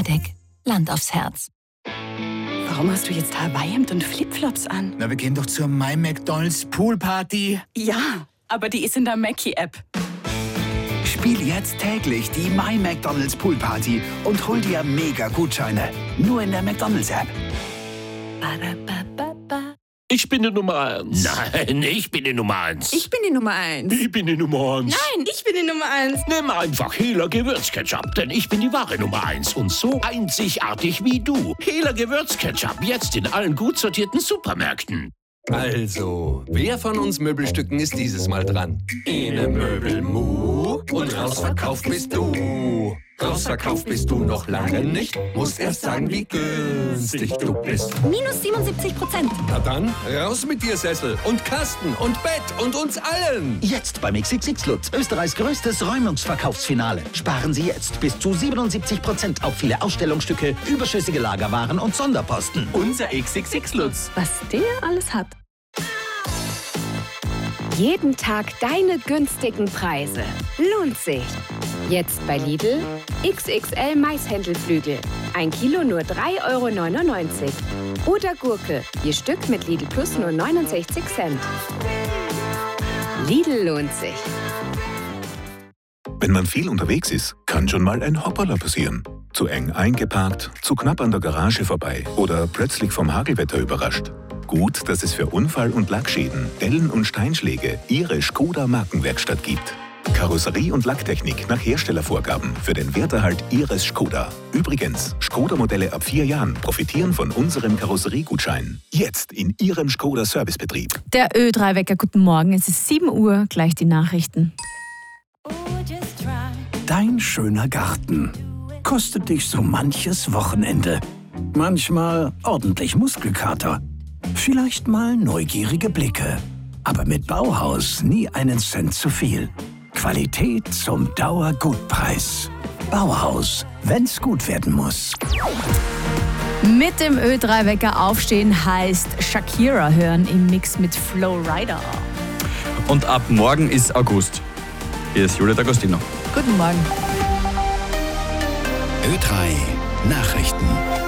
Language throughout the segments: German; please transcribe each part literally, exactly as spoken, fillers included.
Waldeck. Land aufs Herz. Warum hast du jetzt Hawaii-Hemd und Flipflops an? Na, wir gehen doch zur My McDonald's Poolparty. Ja, aber die ist in der Mackie-App. Spiel jetzt täglich die My McDonald's Poolparty und hol dir Mega-Gutscheine. Nur in der McDonald's-App. Ich bin die Nummer eins. Nein, ich bin die Nummer eins. Ich bin die Nummer eins. Ich bin die Nummer eins. Nein, ich bin die Nummer eins. Nimm einfach Hela Gewürzketchup, denn ich bin die wahre Nummer eins und so einzigartig wie du. Hela Gewürzketchup, jetzt in allen gut sortierten Supermärkten. Also, wer von uns Möbelstücken ist dieses Mal dran? Ene Möbelmu und rausverkauft bist du. Rausverkauft bist du noch lange nicht. Musst erst sagen, wie günstig du bist. Minus siebenundsiebzig Prozent. Na dann, raus mit dir, Sessel und Kasten und Bett und uns allen. Jetzt beim X X X Lutz, Österreichs größtes Räumungsverkaufsfinale. Sparen Sie jetzt bis zu siebenundsiebzig Prozent auf viele Ausstellungsstücke, überschüssige Lagerwaren und Sonderposten. Unser X X X Lutz. Was der alles hat. Jeden Tag deine günstigen Preise. Lohnt sich. Jetzt bei Lidl X X L Maishändelflügel. Ein Kilo nur drei Euro neunundneunzig. Oder Gurke, je Stück mit Lidl Plus nur neunundsechzig Cent. Lidl lohnt sich. Wenn man viel unterwegs ist, kann schon mal ein Hoppala passieren. Zu eng eingeparkt, zu knapp an der Garage vorbei oder plötzlich vom Hagelwetter überrascht. Gut, dass es für Unfall- und Lackschäden, Dellen und Steinschläge Ihre Skoda Markenwerkstatt gibt. Karosserie und Lacktechnik nach Herstellervorgaben für den Werterhalt Ihres Skoda. Übrigens, Skoda-Modelle ab vier Jahren profitieren von unserem Karosseriegutschein. Jetzt in Ihrem Skoda-Servicebetrieb. Der Ö drei Wecker, guten Morgen. Es ist sieben Uhr, gleich die Nachrichten. Dein schöner Garten kostet dich so manches Wochenende. Manchmal ordentlich Muskelkater. Vielleicht mal neugierige Blicke. Aber mit Bauhaus nie einen Cent zu viel. Qualität zum Dauergutpreis. Bauhaus, wenn's gut werden muss. Mit dem Ö drei Wecker aufstehen heißt Shakira hören im Mix mit Flo Rida. Und ab morgen ist August. Hier ist Julia D'Agostino. Guten Morgen. Ö drei Nachrichten.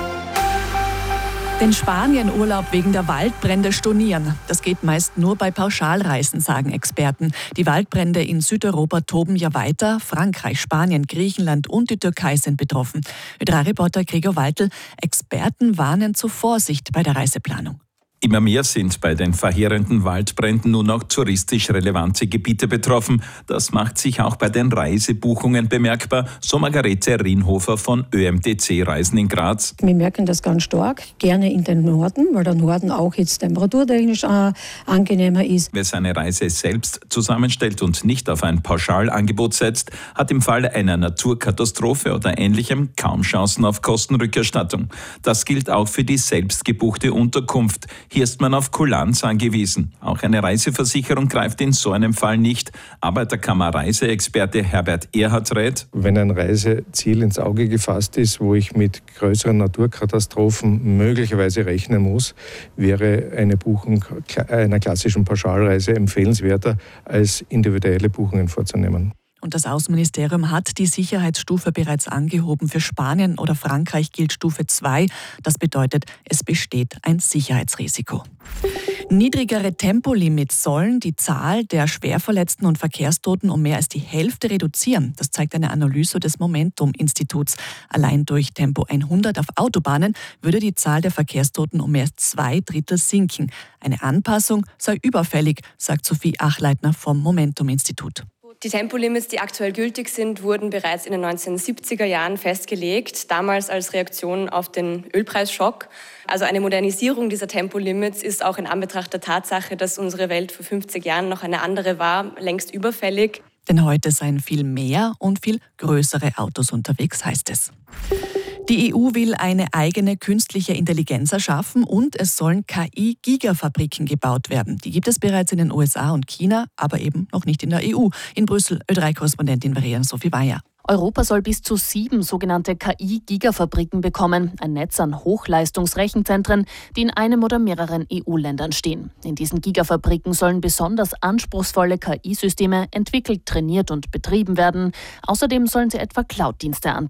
Den Spanien-Urlaub wegen der Waldbrände stornieren. Das geht meist nur bei Pauschalreisen, sagen Experten. Die Waldbrände in Südeuropa toben ja weiter. Frankreich, Spanien, Griechenland und die Türkei sind betroffen. Ö drei Reporter Gregor Waltl, Experten warnen zur Vorsicht bei der Reiseplanung. Immer mehr sind bei den verheerenden Waldbränden nun auch touristisch relevante Gebiete betroffen. Das macht sich auch bei den Reisebuchungen bemerkbar, so Margarete Rienhofer von Ö M T C Reisen in Graz. Wir merken das ganz stark, gerne in den Norden, weil der Norden auch jetzt temperaturtechnisch äh, angenehmer ist. Wer seine Reise selbst zusammenstellt und nicht auf ein Pauschalangebot setzt, hat im Falle einer Naturkatastrophe oder Ähnlichem kaum Chancen auf Kostenrückerstattung. Das gilt auch für die selbst gebuchte Unterkunft. Hier ist man auf Kulanz angewiesen. Auch eine Reiseversicherung greift in so einem Fall nicht. Arbeiterkammer-Reiseexperte Herbert Erhard rät: Wenn ein Reiseziel ins Auge gefasst ist, wo ich mit größeren Naturkatastrophen möglicherweise rechnen muss, wäre eine Buchung einer klassischen Pauschalreise empfehlenswerter, als individuelle Buchungen vorzunehmen. Und das Außenministerium hat die Sicherheitsstufe bereits angehoben. Für Spanien oder Frankreich gilt Stufe zwei. Das bedeutet, es besteht ein Sicherheitsrisiko. Niedrigere Tempolimits sollen die Zahl der Schwerverletzten und Verkehrstoten um mehr als die Hälfte reduzieren. Das zeigt eine Analyse des Momentum-Instituts. Allein durch Tempo hundert auf Autobahnen würde die Zahl der Verkehrstoten um mehr als zwei Drittel sinken. Eine Anpassung sei überfällig, sagt Sophie Achleitner vom Momentum-Institut. Die Tempolimits, die aktuell gültig sind, wurden bereits in den neunzehnhundertsiebziger Jahren festgelegt, damals als Reaktion auf den Ölpreisschock. Also eine Modernisierung dieser Tempolimits ist auch in Anbetracht der Tatsache, dass unsere Welt vor fünfzig Jahren noch eine andere war, längst überfällig. Denn heute seien viel mehr und viel größere Autos unterwegs, heißt es. Die E U will eine eigene künstliche Intelligenz erschaffen und es sollen K I-Gigafabriken gebaut werden. Die gibt es bereits in den U S A und China, aber eben noch nicht in der E U. In Brüssel Ö drei Korrespondentin Verena Sophie Weyer. Europa soll bis zu sieben sogenannte K I-Gigafabriken bekommen, ein Netz an Hochleistungsrechenzentren, die in einem oder mehreren E U-Ländern stehen. In diesen Gigafabriken sollen besonders anspruchsvolle K I-Systeme entwickelt, trainiert und betrieben werden. Außerdem sollen sie etwa Cloud-Dienste anbieten.